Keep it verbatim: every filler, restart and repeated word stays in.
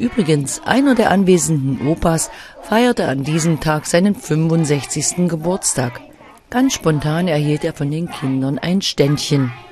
übrigens, einer der anwesenden Opas feierte an diesem Tag seinen fünfundsechzigsten Geburtstag. Ganz spontan erhielt er von den Kindern ein Ständchen.